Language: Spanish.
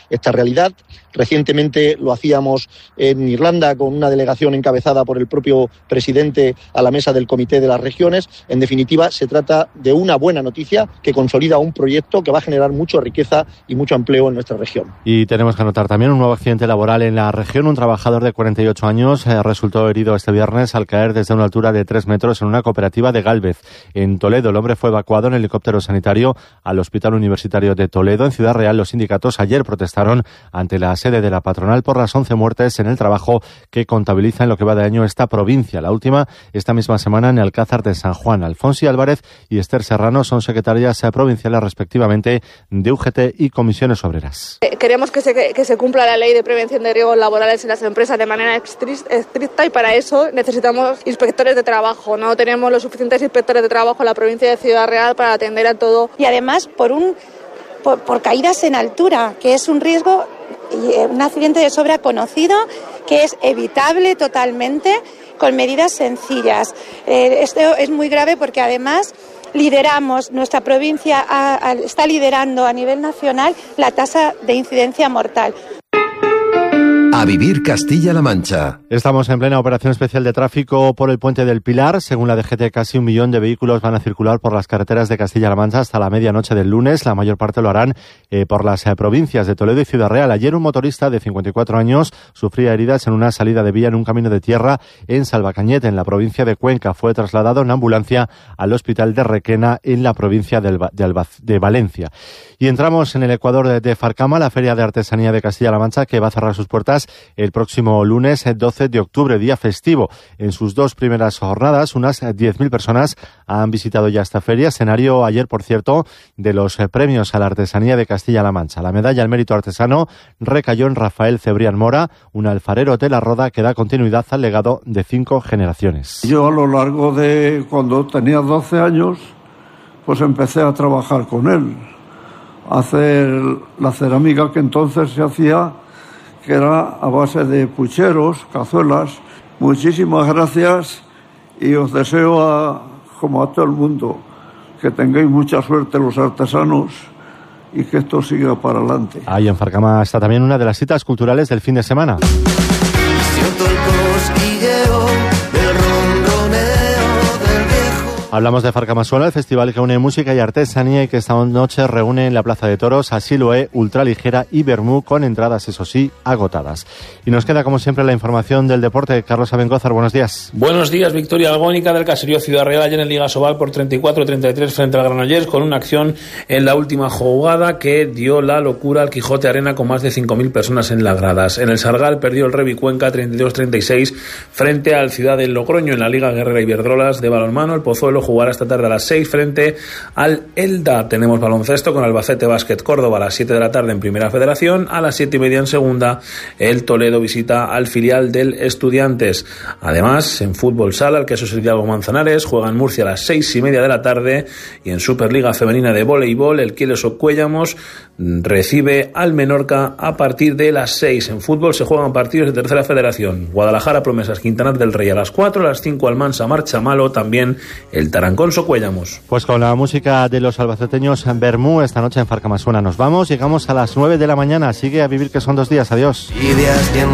esta realidad. Recientemente lo hacíamos en Irlanda con una delegación encabezada por el propio presidente a la mesa del Comité de las Regiones. En definitiva, se trata de una buena noticia que consolida un proyecto que va a generar mucha riqueza y mucho empleo en nuestra región. Y tenemos que anotar también un nuevo accidente laboral en la región. Un trabajador de 48 años resultó herido este viernes al caer desde una altura de 3 metros en una cooperativa de Gálvez. En Toledo, el hombre fue evacuado en helicóptero sanitario al Hospital Universitario de Toledo. En Ciudad Real, los sindicatos ayer protestaron ante la sede de la patronal por las 11 muertes en el trabajo que contabiliza en lo que va de año esta provincia. La última, esta misma semana, en Alcázar de San Juan. Alfonsi Álvarez y Esther Serrano son secretarias provinciales respectivamente de UGT y Comisiones Obreras. Queremos que se cumpla la ley de prevención de riesgos laborales en las empresas de manera estricta y para eso necesitamos inspectores de trabajo. No tenemos los suficientes inspectores de trabajo en la provincia de Ciudad Real para atender a todo. Y además por caídas en altura, que es un riesgo, un accidente de sobra conocido, que es evitable totalmente con medidas sencillas. Esto es muy grave porque además nuestra provincia está liderando a nivel nacional la tasa de incidencia mortal. A vivir Castilla-La Mancha. Estamos en plena operación especial de tráfico por el Puente del Pilar. Según la DGT, casi 1 millón de vehículos van a circular por las carreteras de Castilla-La Mancha hasta la medianoche del lunes. La mayor parte lo harán por las provincias de Toledo y Ciudad Real. Ayer un motorista de 54 años sufría heridas en una salida de vía en un camino de tierra en Salvacañete, en la provincia de Cuenca. Fue trasladado en ambulancia al hospital de Requena, en la provincia de Valencia. Y entramos en el Ecuador de Farcama, la Feria de Artesanía de Castilla-La Mancha, que va a cerrar sus puertas el próximo lunes 12 de octubre, día festivo. En sus 2 primeras jornadas, unas 10.000 personas han visitado ya esta feria. Escenario ayer, por cierto, de los premios a la artesanía de Castilla-La Mancha. La medalla al mérito artesano recayó en Rafael Cebrián Mora, un alfarero de La Roda que da continuidad al legado de 5 generaciones. Yo, a lo largo de cuando tenía 12 años, pues empecé a trabajar con él, a hacer la cerámica que entonces se hacía, que era a base de pucheros, cazuelas. Muchísimas gracias y os deseo, como a todo el mundo, que tengáis mucha suerte los artesanos y que esto siga para adelante. Ahí en Farcama está también una de las citas culturales del fin de semana. Siento el cosquilleo del ronroneo del viejo. Hablamos de Farcamasola, el festival que une música y artesanía y que esta noche reúne en la Plaza de Toros a Siloé, Ultraligera y Bermú, con entradas, eso sí, agotadas. Y nos queda, como siempre, la información del deporte. Carlos Abengózar, buenos días. Buenos días. Victoria agónica del Caserío Ciudad Real ayer en Liga Sobal por 34-33 frente al Granollers, con una acción en la última jugada que dio la locura al Quijote Arena con más de 5.000 personas en las gradas. En el Sargal perdió el Revi Cuenca 32-36 frente al Ciudad del Logroño. En la Liga Guerrera Iberdrolas de balonmano, el Pozuelo jugará esta tarde a las 6 frente al Elda. Tenemos baloncesto con Albacete Básquet Córdoba a las 7 de la tarde en Primera Federación. A las 7:30 en Segunda, el Toledo visita al filial del Estudiantes. Además, en fútbol sala, el Queso Santiago Manzanares juega en Murcia a las 6:30 de la tarde. Y en Superliga Femenina de Voleibol, el Quieles Cuéllamos recibe al Menorca a partir de las 6. En fútbol se juegan partidos de Tercera Federación. Guadalajara Promesas Quintanar del Rey a las 4, a las 5 Almansa Marcha Malo, también el Tarancón Socuéllamos. Pues con la música de los albaceteños en Bermú, esta noche en Farcamasuela nos vamos. Llegamos a las 9 de la mañana. Sigue A Vivir, que son 2 días. Adiós.